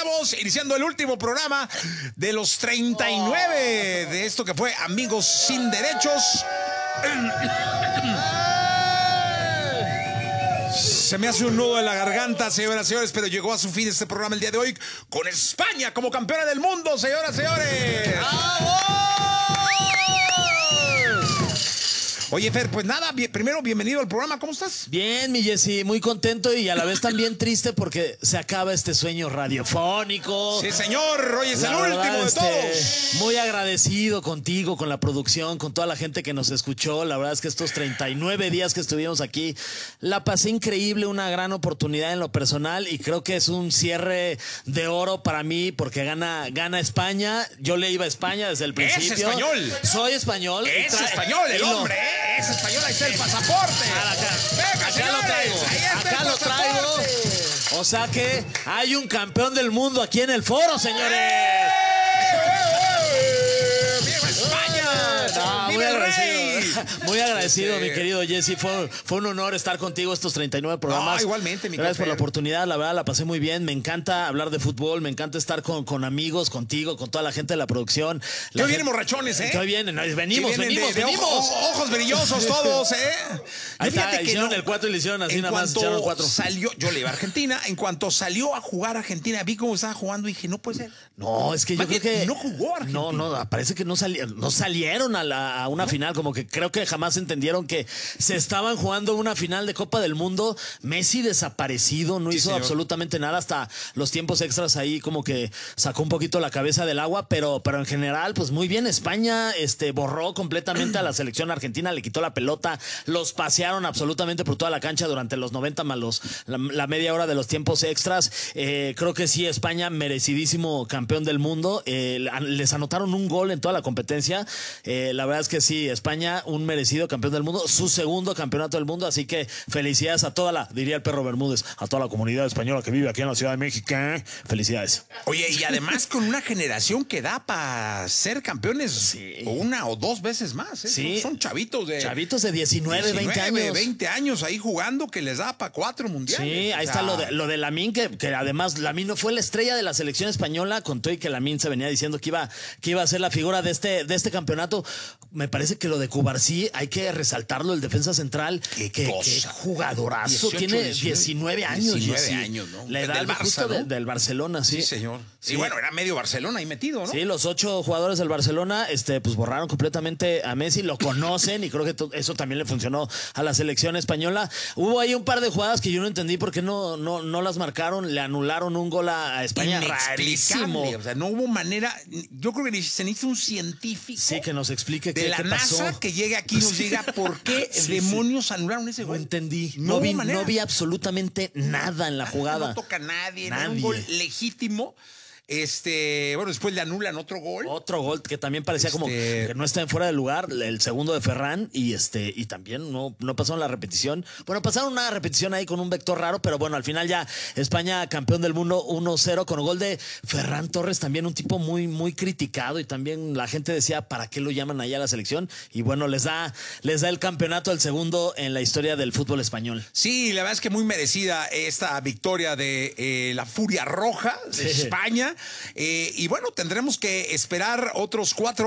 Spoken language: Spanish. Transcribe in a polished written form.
estamos iniciando el último programa de los 39 de esto que fue Amigos Sin Derechos. Se me hace un nudo en la garganta, señoras y señores, pero llegó a su fin este programa el día de hoy con España como campeona del mundo, señoras y señores. Oye, Fer, pues nada, primero bienvenido al programa, ¿cómo estás? Bien, mi Jessy, muy contento y a la vez también triste porque se acaba este sueño radiofónico. Sí, señor, hoy es el último de todos. Muy agradecido contigo, con la producción, con toda la gente que nos escuchó. La verdad es que estos 39 días que estuvimos aquí, la pasé increíble, una gran oportunidad en lo personal y creo que es un cierre de oro para mí porque gana España. Yo le iba a España desde el principio. Es español. Soy español. Es español el hombre, ¿eh? Es español, ahí está el pasaporte. Venga, acá lo traigo. Acá lo traigo. O sea que hay un campeón del mundo aquí en el foro, señores. ¡Viva España! No, ¡Viva el rey! Muy agradecido, mi querido Jessy. Fue un honor estar contigo estos 39 programas. Igualmente, mi Gracias por la oportunidad. La verdad, la pasé muy bien. Me encanta hablar de fútbol. Me encanta estar con amigos, contigo, con toda la gente de la producción. Que hoy vienen borrachones, ¿eh? Que hoy vienen. Venimos. Ojos brillosos todos, ¿eh? Ahí está, hicieron el 4 y le hicieron así, nada más echaron 4. Yo le iba a Argentina. En cuanto salió a jugar Argentina, vi cómo estaba jugando y dije, no puede ser. No, es que yo creo que no jugó Argentina. No, parece que no salieron a una final, como que creo que jamás entendieron que se estaban jugando una final de Copa del Mundo. Messi desaparecido, no hizo absolutamente nada, hasta los tiempos extras ahí como que sacó un poquito la cabeza del agua, pero en general, pues muy bien. España borró completamente a la selección argentina, le quitó la pelota, los pasearon absolutamente por toda la cancha durante los 90 más la media hora de los tiempos extras. Creo que sí, España merecidísimo campeón del mundo. Les anotaron un gol en toda la competencia. La verdad es que sí, España un merecido campeón del mundo, su segundo campeonato del mundo, así que felicidades a toda diría el perro Bermúdez, a toda la comunidad española que vive aquí en la Ciudad de México. Felicidades. Oye, y además con una generación que da para ser campeones una o dos veces más, ¿eh? Sí. Son chavitos de 19, 20 años. 20 años ahí jugando que les da para 4 mundiales. Sí, ahí está lo de Lamine, que además Lamine fue la estrella de la selección española, con todo y que Lamine se venía diciendo que iba a ser la figura de este campeonato. Me parece que lo de Cubarsí hay que resaltarlo, el defensa central. Qué jugadorazo. 18, Tiene 19 años. 19 años, ¿no? La edad del Barça, ¿no? del Barcelona, sí. Sí, señor. Sí. Y bueno, era medio Barcelona ahí metido, ¿no? Sí, los 8 jugadores del Barcelona, pues borraron completamente a Messi, lo conocen y creo que eso también le funcionó a la selección española. Hubo ahí un par de jugadas que yo no entendí por qué no las marcaron, le anularon un gol a España. Rarísimo. O sea, no hubo manera. Yo creo que se necesita un científico. Sí, que nos explique de la qué NASA pasó. que llegue aquí y nos diga por qué demonios anularon ese gol. No entendí. No vi absolutamente nada en la jugada. No toca a nadie. Era un gol legítimo. Bueno, después le anulan otro gol. Otro gol que también parecía como que no está en fuera de lugar, el segundo de Ferran, y también no pasaron la repetición. Bueno, pasaron una repetición ahí con un vector raro, pero bueno, al final ya España campeón del mundo 1-0 con gol de Ferran Torres, también un tipo muy, muy criticado, y también la gente decía, ¿para qué lo llaman allá a la selección? Y bueno, les da el campeonato, el segundo en la historia del fútbol español. Sí, la verdad es que muy merecida esta victoria de la Furia Roja de España. Y bueno, tendremos que esperar otros 4